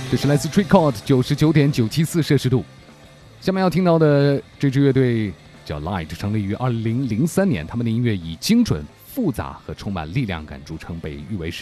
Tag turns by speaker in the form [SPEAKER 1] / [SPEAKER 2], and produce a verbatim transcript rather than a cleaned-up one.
[SPEAKER 1] 这是来自 Tricot 九十九点九七四摄氏度。下面要听到的这支乐队叫 Light， 成立于二零零三年，他们的音乐以精准、复杂和充满力量感著称，被誉为是